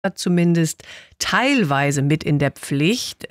zumindest teilweise mit in der Pflicht.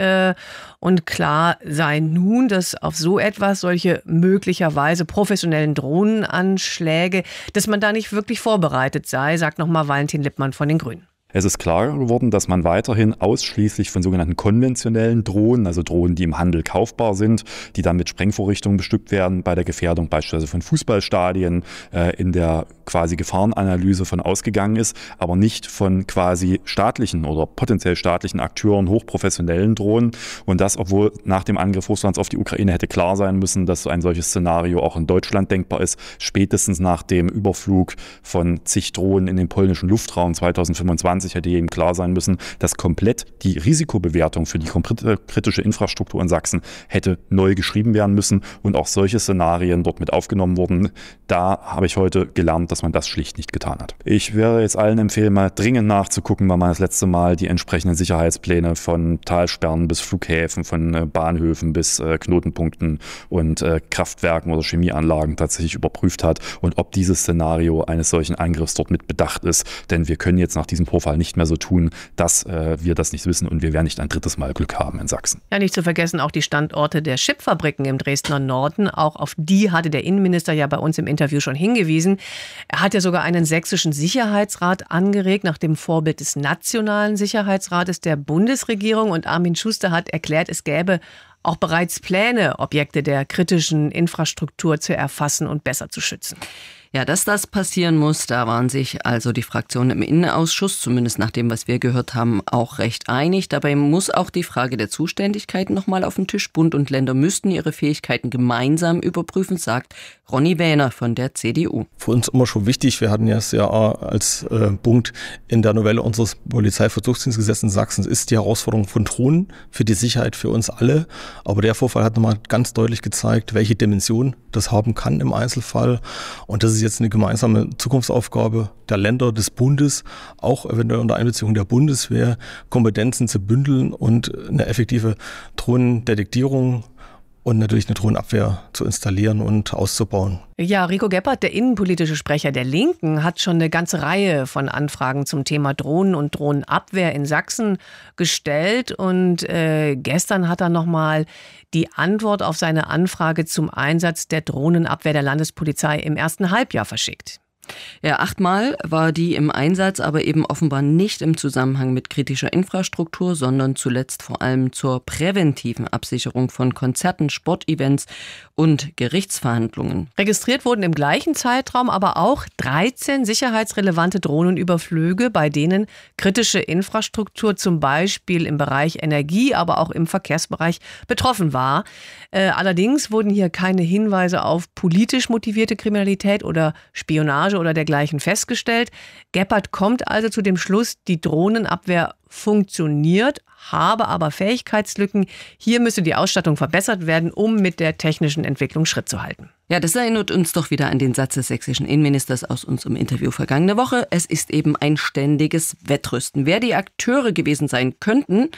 Und klar sei nun, dass auf so etwas, solche möglicherweise professionellen Drohnenanschläge, dass man da nicht wirklich vorbereitet sei, sagt nochmal Valentin Lippmann von den Grünen. Es ist klar geworden, dass man weiterhin ausschließlich von sogenannten konventionellen Drohnen, also Drohnen, die im Handel kaufbar sind, die dann mit Sprengvorrichtungen bestückt werden, bei der Gefährdung beispielsweise von Fußballstadien in der quasi Gefahrenanalyse von ausgegangen ist, aber nicht von quasi staatlichen oder potenziell staatlichen Akteuren, hochprofessionellen Drohnen. Und das, obwohl nach dem Angriff Russlands auf die Ukraine hätte klar sein müssen, dass so ein solches Szenario auch in Deutschland denkbar ist, spätestens nach dem Überflug von zig Drohnen in den polnischen Luftraum 2025 hätte jedem klar sein müssen, dass komplett die Risikobewertung für die kritische Infrastruktur in Sachsen hätte neu geschrieben werden müssen und auch solche Szenarien dort mit aufgenommen wurden. Da habe ich heute gelernt, dass man das schlicht nicht getan hat. Ich werde jetzt allen empfehlen, mal dringend nachzugucken, wann man das letzte Mal die entsprechenden Sicherheitspläne von Talsperren bis Flughäfen, von Bahnhöfen bis Knotenpunkten und Kraftwerken oder Chemieanlagen tatsächlich überprüft hat und ob dieses Szenario eines solchen Angriffs dort mit bedacht ist. Denn wir können jetzt nach diesem Vorfall nicht mehr so tun, dass wir das nicht wissen und wir werden nicht ein drittes Mal Glück haben in Sachsen. Ja, nicht zu vergessen auch die Standorte der Chipfabriken im Dresdner Norden. Auch auf die hatte der Innenminister ja bei uns im Interview schon hingewiesen. Er hat ja sogar einen sächsischen Sicherheitsrat angeregt, nach dem Vorbild des Nationalen Sicherheitsrates der Bundesregierung. Und Armin Schuster hat erklärt, es gäbe auch bereits Pläne, Objekte der kritischen Infrastruktur zu erfassen und besser zu schützen. Ja, dass das passieren muss, da waren sich also die Fraktionen im Innenausschuss, zumindest nach dem, was wir gehört haben, auch recht einig. Dabei muss auch die Frage der Zuständigkeiten nochmal auf den Tisch. Bund und Länder müssten ihre Fähigkeiten gemeinsam überprüfen, sagt Ronny Wähner von der CDU. Für uns immer schon wichtig, wir hatten ja es ja als Punkt in der Novelle unseres Polizeivollzugsdienstgesetzes in Sachsen, ist die Herausforderung von Drohnen für die Sicherheit für uns alle. Aber der Vorfall hat nochmal ganz deutlich gezeigt, welche Dimension das haben kann im Einzelfall. Und das ist jetzt eine gemeinsame Zukunftsaufgabe der Länder, des Bundes, auch eventuell unter Einbeziehung der Bundeswehr, Kompetenzen zu bündeln und eine effektive Drohnendetektierung und natürlich eine Drohnenabwehr zu installieren und auszubauen. Ja, Rico Gebhardt, der innenpolitische Sprecher der Linken, hat schon eine ganze Reihe von Anfragen zum Thema Drohnen und Drohnenabwehr in Sachsen gestellt. Und gestern hat er nochmal die Antwort auf seine Anfrage zum Einsatz der Drohnenabwehr der Landespolizei im ersten Halbjahr verschickt. Ja, 8-mal war die im Einsatz, aber eben offenbar nicht im Zusammenhang mit kritischer Infrastruktur, sondern zuletzt vor allem zur präventiven Absicherung von Konzerten, Sportevents und Gerichtsverhandlungen. Registriert wurden im gleichen Zeitraum aber auch 13 sicherheitsrelevante Drohnenüberflüge, bei denen kritische Infrastruktur zum Beispiel im Bereich Energie, aber auch im Verkehrsbereich betroffen war. Allerdings wurden hier keine Hinweise auf politisch motivierte Kriminalität oder Spionage oder dergleichen festgestellt. Gebhardt kommt also zu dem Schluss, die Drohnenabwehr funktioniert, habe aber Fähigkeitslücken. Hier müsse die Ausstattung verbessert werden, um mit der technischen Entwicklung Schritt zu halten. Ja, das erinnert uns doch wieder an den Satz des sächsischen Innenministers aus unserem Interview vergangene Woche. Es ist eben ein ständiges Wettrüsten. Wer die Akteure gewesen sein könnten,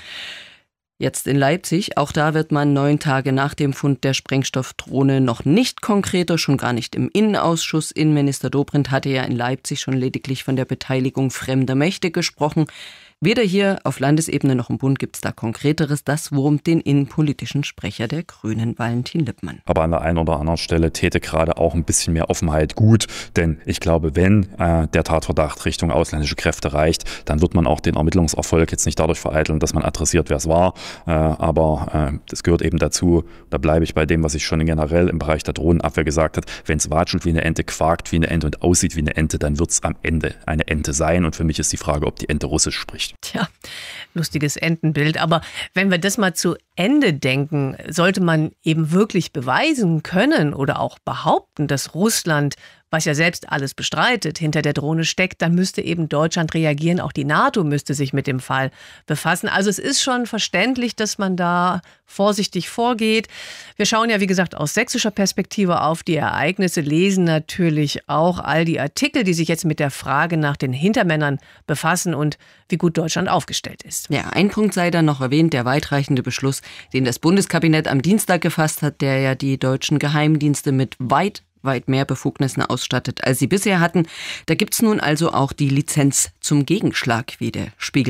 jetzt in Leipzig, auch da wird man 9 Tage nach dem Fund der Sprengstoffdrohne noch nicht konkreter, schon gar nicht im Innenausschuss. Innenminister Dobrindt hatte ja in Leipzig schon lediglich von der Beteiligung fremder Mächte gesprochen. Weder hier auf Landesebene noch im Bund gibt es da Konkreteres. Das wurmt den innenpolitischen Sprecher der Grünen, Valentin Lippmann. Aber an der einen oder anderen Stelle täte gerade auch ein bisschen mehr Offenheit gut. Denn ich glaube, wenn der Tatverdacht Richtung ausländische Kräfte reicht, dann wird man auch den Ermittlungserfolg jetzt nicht dadurch vereiteln, dass man adressiert, wer es war. Aber das gehört eben dazu, da bleibe ich bei dem, was ich schon generell im Bereich der Drohnenabwehr gesagt habe. Wenn es watschelt wie eine Ente, quakt wie eine Ente und aussieht wie eine Ente, dann wird es am Ende eine Ente sein. Und für mich ist die Frage, ob die Ente Russisch spricht. Tja, lustiges Entenbild. Aber wenn wir das mal zu Ende denken, sollte man eben wirklich beweisen können oder auch behaupten, dass Russland, was ja selbst alles bestreitet, hinter der Drohne steckt, dann müsste eben Deutschland reagieren. Auch die NATO müsste sich mit dem Fall befassen. Also es ist schon verständlich, dass man da vorsichtig vorgeht. Wir schauen ja, wie gesagt, aus sächsischer Perspektive auf die Ereignisse, lesen natürlich auch all die Artikel, die sich jetzt mit der Frage nach den Hintermännern befassen und wie gut Deutschland aufgestellt ist. Ja, ein Punkt sei dann noch erwähnt, der weitreichende Beschluss, den das Bundeskabinett am Dienstag gefasst hat, der ja die deutschen Geheimdienste mit weit weit mehr Befugnissen ausstattet, als sie bisher hatten. Da gibt's nun also auch die Lizenz zum Gegenschlag, wie der Spiegel